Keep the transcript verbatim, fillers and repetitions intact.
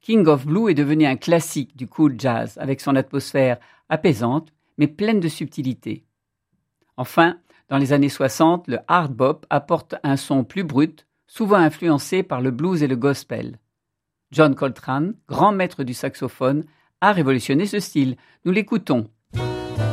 King of Blue est devenu un classique du cool jazz, avec son atmosphère apaisante, mais pleine de subtilité. Enfin, dans les années soixante, le hard bop apporte un son plus brut, souvent influencé par le blues et le gospel. John Coltrane, grand maître du saxophone, a révolutionné ce style. Nous l'écoutons